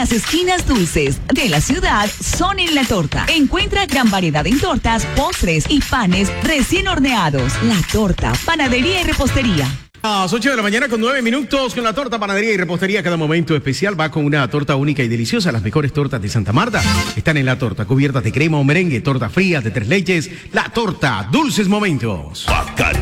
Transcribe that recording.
Las esquinas dulces de la ciudad son en La Torta. Encuentra gran variedad en tortas, postres y panes recién horneados. La Torta, panadería y repostería. A las 8 de la mañana con 9 minutos con La Torta, panadería y repostería. Cada momento especial va con una torta única y deliciosa. Las mejores tortas de Santa Marta están en La Torta, cubiertas de crema o merengue, tortas frías de 3 leches. La Torta, dulces momentos.